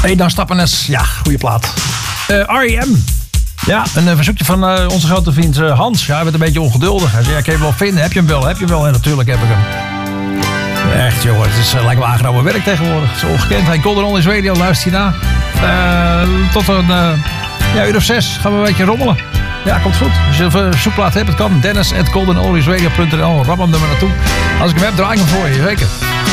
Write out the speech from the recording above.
Hey, dan Stappenes. Ja, goede plaat. R.E.M. Ja, een verzoekje van onze grote vriend Hans. Ja, hij werd een beetje ongeduldig. Hij zei, ja, kan je hem wel vinden? Heb je hem wel? Heb je hem wel? En natuurlijk heb ik hem. Echt, jongen. Het is lijkt wel aangenomen werk tegenwoordig. Het is ongekend. Hey, Golden Oldies Radio, luister hierna. Tot een uur of 6 gaan we een beetje rommelen. Ja, komt goed. Als je een zoekplaat hebt, het kan. Dennis@goldenoldiesradio.nl. Ram hem er maar naartoe. Als ik hem heb, draai ik hem voor je. Zeker.